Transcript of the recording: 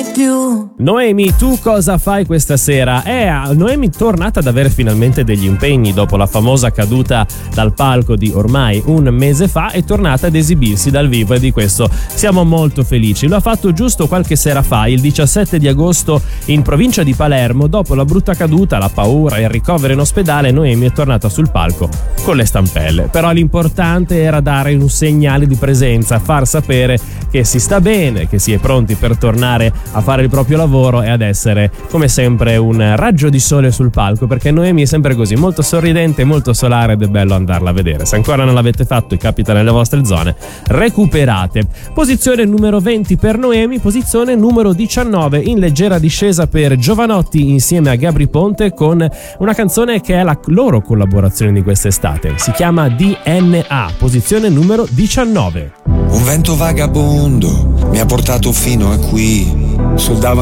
mai più. Noemi, tu cosa fai questa sera? Noemi tornata ad avere finalmente degli impegni dopo la famosa caduta dal palco di ormai un mese fa, è tornata ad esibirsi dal vivo e di questo siamo molto felici. Lo ha fatto giusto qualche sera fa, il 17 di agosto in provincia di Palermo. Dopo la brutta caduta, la paura e il ricovero in ospedale, Noemi è tornata sul palco con le stampelle. Però l'importante era dare un segnale di presenza, far sapere che si sta bene, che si è pronti per tornare a fare il proprio lavoro e ad essere come sempre un raggio di sole sul palco, perché Noemi è sempre così, molto sorridente, molto solare, ed è bello andarla a vedere. Se ancora non l'avete fatto e capita nelle vostre zone, recuperate. Posizione numero 20 per Noemi, posizione numero 19 in leggera discesa per Giovanotti insieme a Gabry Ponte, con una canzone che è la loro collaborazione di quest'estate, si chiama DNA, posizione numero 19. Un vento vagabondo mi ha portato fino a qui, sul davanti